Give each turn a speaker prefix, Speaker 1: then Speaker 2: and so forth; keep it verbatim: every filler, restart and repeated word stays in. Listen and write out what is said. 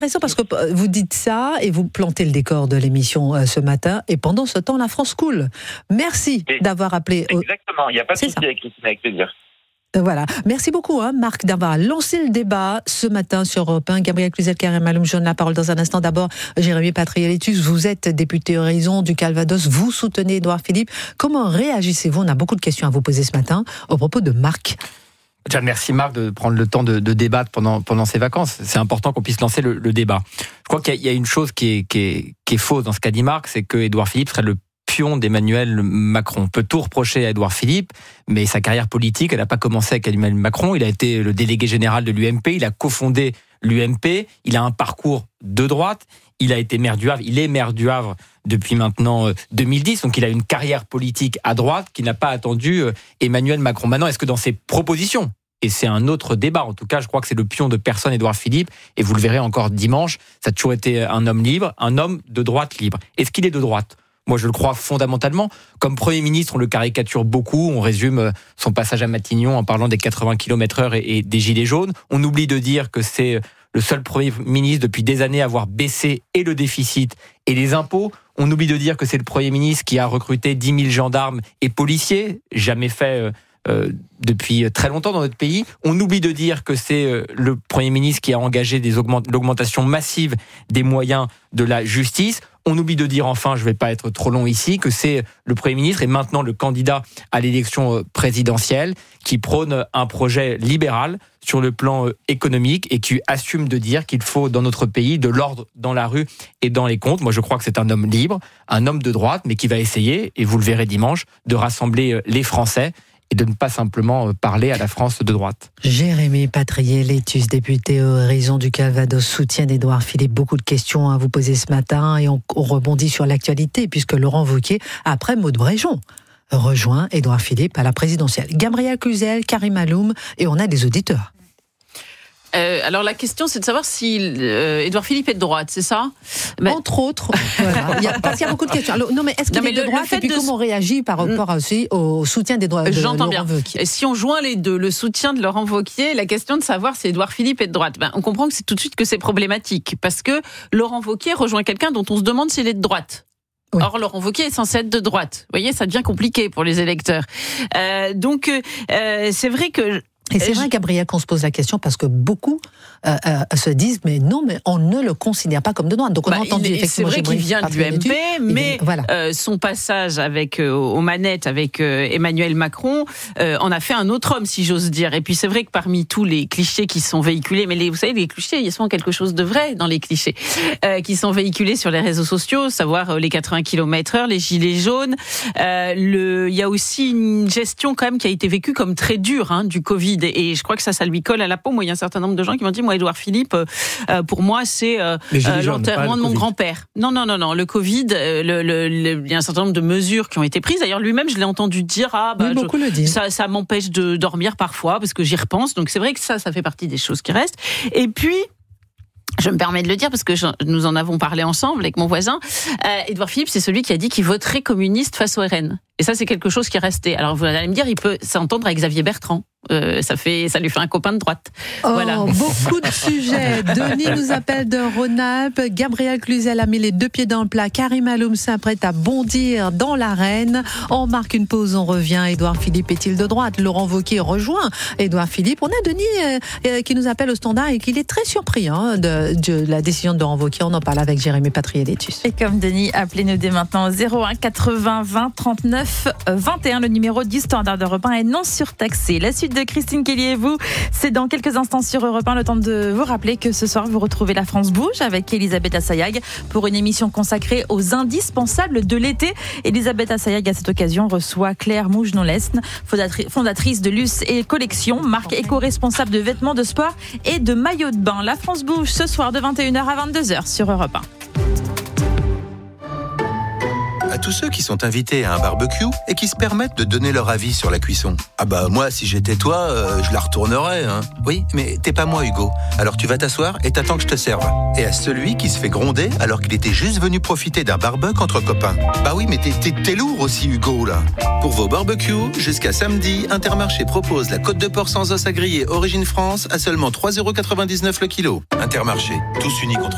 Speaker 1: Parce que vous dites ça et vous plantez le décor de l'émission euh, ce matin, et pendant ce temps, la France coule. Merci et d'avoir appelé.
Speaker 2: Exactement, il n'y a pas de souci avec Christine, avec plaisir.
Speaker 1: Voilà. Merci beaucoup, hein, Marc, d'avoir lancé le débat ce matin sur Europe un. Gabriel Cluzel, Karim Maloum, je donne la parole dans un instant. D'abord, Jérémy Patrialétus, vous êtes député Horizon du Calvados, vous soutenez Édouard Philippe. Comment réagissez-vous ? On a beaucoup de questions à vous poser ce matin au propos de Marc.
Speaker 3: Déjà, merci Marc de prendre le temps de, de débattre pendant, pendant ces vacances. C'est important qu'on puisse lancer le, le débat. Je crois qu'il y a, il y a une chose qui est, qui, est, qui est fausse dans ce qu'a dit Marc, c'est que Édouard Philippe serait le pion d'Emmanuel Macron. On peut tout reprocher à Édouard Philippe, mais sa carrière politique, elle n'a pas commencé avec Emmanuel Macron. Il a été le délégué général de l'U M P, il a cofondé l'U M P, il a un parcours de droite, il a été maire du Havre, il est maire du Havre depuis maintenant deux mille dix, donc il a une carrière politique à droite qui n'a pas attendu Emmanuel Macron. Maintenant, est-ce que dans ses propositions, et c'est un autre débat, en tout cas, je crois que c'est le pion de personne, Édouard Philippe, et vous le verrez encore dimanche, ça a toujours été un homme libre, un homme de droite libre. Est-ce qu'il est de droite ? Moi, je le crois fondamentalement. Comme Premier ministre, on le caricature beaucoup. On résume son passage à Matignon en parlant des quatre-vingts kilomètres heure et, et des gilets jaunes. On oublie de dire que c'est le seul Premier ministre depuis des années à avoir baissé et le déficit et les impôts. On oublie de dire que c'est le Premier ministre qui a recruté dix mille gendarmes et policiers, jamais fait euh, euh, depuis très longtemps dans notre pays. On oublie de dire que c'est euh, le Premier ministre qui a engagé des augment- l'augmentation massive des moyens de la justice. On oublie de dire, enfin, je ne vais pas être trop long ici, que c'est le Premier ministre et maintenant le candidat à l'élection présidentielle qui prône un projet libéral sur le plan économique et qui assume de dire qu'il faut dans notre pays de l'ordre dans la rue et dans les comptes. Moi, je crois que c'est un homme libre, un homme de droite, mais qui va essayer, et vous le verrez dimanche, de rassembler les Français et de ne pas simplement parler à la France de droite.
Speaker 1: Jérémy Patrialétus, député Horizon du Calvados, soutien d'Édouard Philippe. Beaucoup de questions à vous poser ce matin et on, on rebondit sur l'actualité puisque Laurent Wauquiez, après Maud Bréjon, rejoint Édouard Philippe à la présidentielle. Gabriel Cluzel, Karim Maloum, et on a des auditeurs.
Speaker 4: Euh, alors la question, c'est de savoir si euh, Édouard Philippe est de droite, c'est ça ?
Speaker 1: Mais... Entre autres, voilà. Il y a, parce qu'il y a beaucoup de questions. Alors, non, mais est-ce qu'il non, est de le, droite le et puis de... comment on réagit par rapport aussi au soutien d'Édouard de
Speaker 4: J'entends
Speaker 1: Laurent
Speaker 4: bien.
Speaker 1: Wauquiez.
Speaker 4: Si on joint les deux, le soutien de Laurent Wauquiez, la question de savoir si Édouard Philippe est de droite, ben, on comprend que c'est tout de suite que c'est problématique parce que Laurent Wauquiez rejoint quelqu'un dont on se demande s'il est de droite. Oui. Or, Laurent Wauquiez est censé être de droite. Vous voyez, ça devient compliqué pour les électeurs. Euh, donc, euh, c'est vrai que...
Speaker 1: Et c'est vrai, Gabriel, qu'on se pose la question parce que beaucoup euh, euh, se disent mais non, mais on ne le considère pas comme de droite. Donc on
Speaker 4: bah,
Speaker 1: a entendu
Speaker 4: il,
Speaker 1: effectivement.
Speaker 4: C'est vrai qu'il vient de l'U M P, mais
Speaker 1: voilà.
Speaker 4: euh, son passage avec euh, aux manettes avec euh, Emmanuel Macron euh, en a fait un autre homme, si j'ose dire. Et puis c'est vrai que parmi tous les clichés qui sont véhiculés, mais les, vous savez, les clichés, il y a souvent quelque chose de vrai dans les clichés euh, qui sont véhiculés sur les réseaux sociaux, savoir euh, les quatre-vingts kilomètres heure, les gilets jaunes. Euh, le, il y a aussi une gestion quand même qui a été vécue comme très dure hein, du Covid. Et je crois que ça, ça lui colle à la peau. Moi, il y a un certain nombre de gens qui m'ont dit, moi, Édouard Philippe, euh, pour moi, c'est euh, euh, l'enterrement de mon grand-père. Non, non, non, non. Le Covid, euh, le, le, le, il y a un certain nombre de mesures qui ont été prises. D'ailleurs, lui-même, je l'ai entendu dire, ah, bah,
Speaker 1: oui, beaucoup
Speaker 4: je,
Speaker 1: le disent.
Speaker 4: ça, ça m'empêche de dormir parfois parce que j'y repense. Donc, c'est vrai que ça, ça fait partie des choses qui restent. Et puis, je me permets de le dire parce que je, nous en avons parlé ensemble avec mon voisin. Euh, Édouard Philippe, c'est celui qui a dit qu'il voterait communiste face au R N. Et ça, c'est quelque chose qui est resté. Alors, vous allez me dire, il peut s'entendre avec Xavier Bertrand. Euh, ça fait, ça lui fait un copain de droite.
Speaker 1: Oh,
Speaker 4: voilà.
Speaker 1: Beaucoup de sujets. Denis nous appelle de Rhône-Alpes. Gabriel Cluzel a mis les deux pieds dans le plat. Karim Maloum s'apprête à bondir dans l'arène. On marque une pause, on revient. Édouard Philippe est-il de droite ? Laurent Wauquiez rejoint Édouard Philippe. On a Denis euh, euh, qui nous appelle au standard et qui est très surpris hein, de, de la décision de Laurent Wauquiez. On en parle avec Jérémy Patrialétus.
Speaker 5: Et comme Denis, appelez-nous dès maintenant au zéro un quatre-vingts vingt trente-neuf vingt et un. Le numéro du standard d'Europe un est non surtaxé. La suite de Christine Kelly et vous, c'est dans quelques instants sur Europe un. Le temps de vous rappeler que ce soir, vous retrouvez La France Bouge avec Elisabeth Assayag pour une émission consacrée aux indispensables de l'été. Elisabeth Assayag, à cette occasion, reçoit Claire Mougenot-Lesne, fondatrice de Luce et Collection, marque éco-responsable de vêtements de sport et de maillots de bain. La France Bouge ce soir de vingt et une heures à vingt-deux heures sur Europe un.
Speaker 6: À tous ceux qui sont invités à un barbecue et qui se permettent de donner leur avis sur la cuisson. Ah bah moi, si j'étais toi, euh, je la retournerais. Hein. Oui, mais t'es pas moi, Hugo. Alors tu vas t'asseoir et t'attends que je te serve. Et à celui qui se fait gronder alors qu'il était juste venu profiter d'un barbecue entre copains. Bah oui, mais t'es, t'es, t'es lourd aussi, Hugo, là. Pour vos barbecues, jusqu'à samedi, Intermarché propose la côte de porc sans os à griller Origine France à seulement trois euros quatre-vingt-dix-neuf le kilo. Intermarché, tous unis contre